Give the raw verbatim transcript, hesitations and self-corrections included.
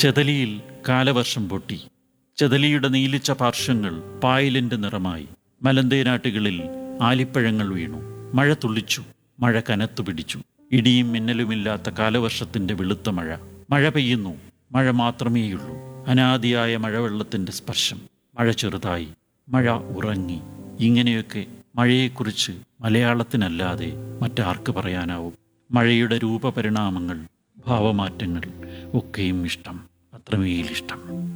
ചെതലിയിൽ കാലവർഷം പൊട്ടി. ചെതലിയുടെ നീലിച്ച പാർശ്വങ്ങൾ പായലിൻ്റെ നിറമായി. മലന്തേനാട്ടുകളിൽ ആലിപ്പഴങ്ങൾ വീണു. മഴ തുള്ളിച്ചു. മഴ കനത്തു പിടിച്ചു. ഇടിയും മിന്നലുമില്ലാത്ത കാലവർഷത്തിൻ്റെ വെളുത്ത മഴ. മഴ പെയ്യുന്നു. മഴ മാത്രമേയുള്ളൂ. അനാദിയായ മഴവെള്ളത്തിൻ്റെ സ്പർശം. മഴ ചെറുതായി. മഴ ഉറങ്ങി. ഇങ്ങനെയൊക്കെ മഴയെക്കുറിച്ച് മലയാളത്തിനല്ലാതെ മറ്റാർക്ക് പറയാനാവും? മഴയുടെ രൂപപരിണാമങ്ങൾ, ഭാവമാറ്റങ്ങൾ ഒക്കെയും ഇഷ്ടം. അത്രമേലിഷ്ടം.